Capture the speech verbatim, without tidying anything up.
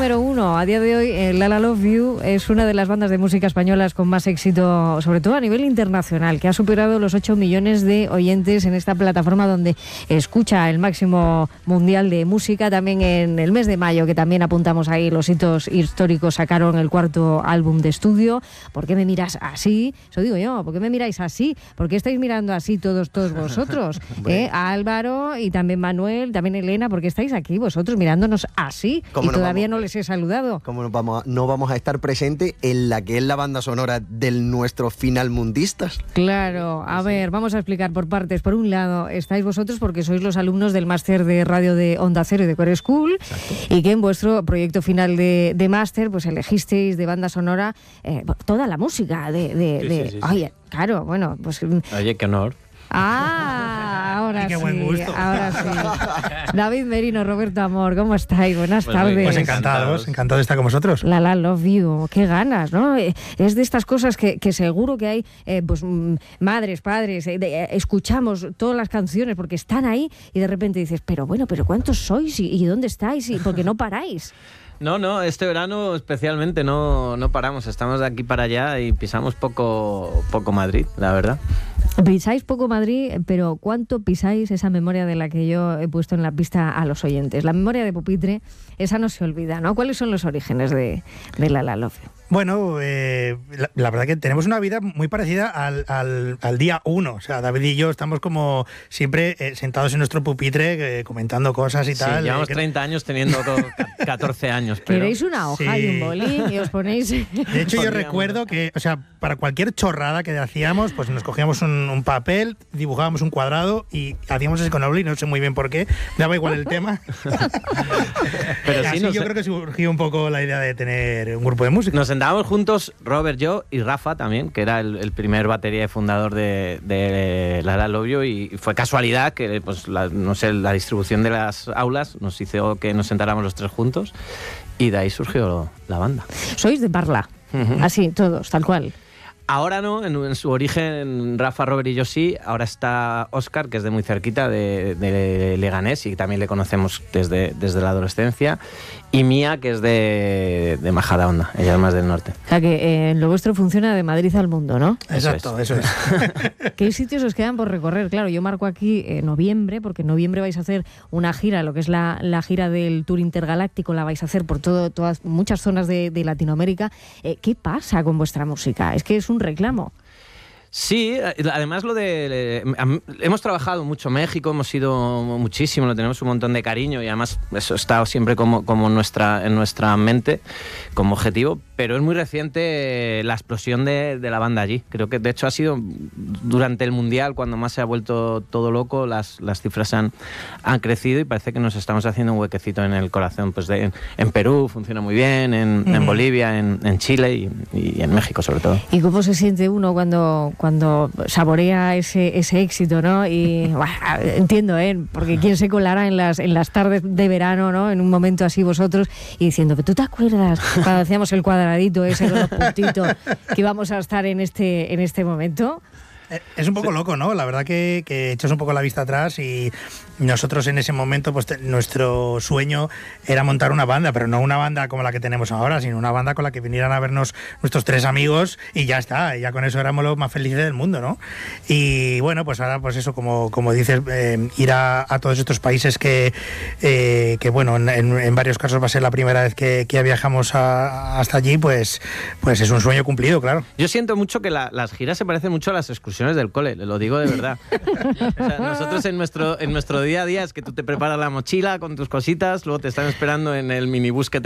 número uno. A día de hoy, eh, La La Love You es una de las bandas de música españolas con más éxito, sobre todo a nivel internacional, que ha superado los ocho millones de oyentes en esta plataforma donde escucha el máximo mundial de música. También en el mes de mayo, que también apuntamos ahí los hitos históricos, sacaron el cuarto álbum de estudio. ¿Por qué me miras así? Eso digo yo, ¿por qué me miráis así? ¿Por qué estáis mirando así todos, todos vosotros? ¿Eh? Álvaro y también Manuel, también Elena, ¿por qué estáis aquí vosotros mirándonos así? Y todavía no les he saludado. ¿Cómo no vamos, a, no vamos a estar presentes en la que es la banda sonora del nuestro final mundistas? Claro, a sí. ver, vamos a explicar por partes. Por un lado, estáis vosotros porque sois los alumnos del máster de radio de Onda Cero y de Core School. Exacto. Y que en vuestro proyecto final de, de máster pues elegisteis de banda sonora eh, toda la música de... de, sí, de sí, sí, sí. Oye, claro, bueno, pues... Oye, qué honor. Ah, ahora qué sí, buen gusto. ahora sí. David Merino, Roberto Amor, ¿cómo estáis? Buenas pues tardes. Pues encantados, encantado de estar con vosotros. La La Love You, qué ganas, ¿no? Es de estas cosas que, que seguro que hay, eh, pues madres, padres, eh, de, eh, escuchamos todas las canciones porque están ahí y de repente dices, pero bueno, pero ¿cuántos sois y, y dónde estáis y por qué no paráis? No, no, este verano especialmente no, no paramos, estamos de aquí para allá y pisamos poco, poco Madrid, la verdad. Pisáis poco Madrid, pero ¿cuánto pisáis esa memoria de la que yo he puesto en la pista a los oyentes? La memoria de pupitre, esa no se olvida, ¿no? ¿Cuáles son los orígenes de, de La La Love You? Bueno, eh, la, la verdad que tenemos una vida muy parecida al, al, al día uno. O sea, David y yo estamos como siempre eh, sentados en nuestro pupitre eh, comentando cosas y sí, tal. Llevamos eh, treinta años teniendo catorce años. Pero... Queréis una hoja sí. y un bolín y os ponéis... De hecho, yo recuerdo que, o sea, para cualquier chorrada que hacíamos, pues nos cogíamos un, un papel, dibujábamos un cuadrado y hacíamos ese con el bolín, no sé muy bien por qué, daba igual el tema. Pero sí, así no yo sé. Creo que surgió un poco la idea de tener un grupo de música. Nos sentábamos juntos, Robert, yo y Rafa también, que era el, el primer batería y fundador de, de La La Love You, y fue casualidad que, pues, la, no sé, la distribución de las aulas nos hizo que nos sentáramos los tres juntos y de ahí surgió la banda. Sois de Parla, uh-huh. así, todos, tal cual. Ahora no, en, en su origen Rafa, Robert y yo sí. Ahora está Óscar, que es de muy cerquita, de, de Leganés, y también le conocemos desde, desde la adolescencia. Y Mía, que es de, de Majadahonda, ella es más del norte. O sea que eh, lo vuestro funciona de Madrid al mundo, ¿no? Exacto, eso es. Eso es. ¿Qué sitios os quedan por recorrer? Claro, yo marco aquí eh, noviembre, porque en noviembre vais a hacer una gira, lo que es la, la gira del Tour Intergaláctico, la vais a hacer por todo, todas muchas zonas de, de Latinoamérica. Eh, ¿Qué pasa con vuestra música? Es que es un reclamo. Sí, además lo de... Eh, hemos trabajado mucho México, hemos ido muchísimo, lo tenemos un montón de cariño y además eso está siempre como, como nuestra, en nuestra mente como objetivo, pero es muy reciente la explosión de, de la banda allí. Creo que de hecho ha sido durante el Mundial cuando más se ha vuelto todo loco, las, las cifras han, han crecido y parece que nos estamos haciendo un huequecito en el corazón. Pues de, en, en Perú funciona muy bien, en, uh-huh. en Bolivia, en, en Chile y, y en México sobre todo. ¿Y cómo se siente uno cuando... cuando saborea ese, ese éxito, ¿no? Y bueno, entiendo, ¿eh? Porque quién se colará en las, en las tardes de verano, ¿no? En un momento así vosotros, y diciendo, ¿pero tú te acuerdas cuando hacíamos el cuadradito ese con los puntitos que íbamos a estar en este, en este momento? Es un poco loco, ¿no? La verdad que, que echas un poco la vista atrás y nosotros en ese momento, pues te, nuestro sueño era montar una banda, pero no una banda como la que tenemos ahora, sino una banda con la que vinieran a vernos nuestros tres amigos y ya está, y ya con eso éramos los más felices del mundo, ¿no? Y bueno, pues ahora, pues eso, como, como dices, eh, ir a, a todos estos países que, eh, que bueno, en, en varios casos va a ser la primera vez que, que viajamos a, hasta allí, pues, pues es un sueño cumplido, claro. Yo siento mucho que la, las giras se parecen mucho a las excursiones del cole, lo digo de verdad. O sea, nosotros en nuestro, en nuestro día a día es que tú te preparas la mochila con tus cositas, luego te están esperando en el minibús que te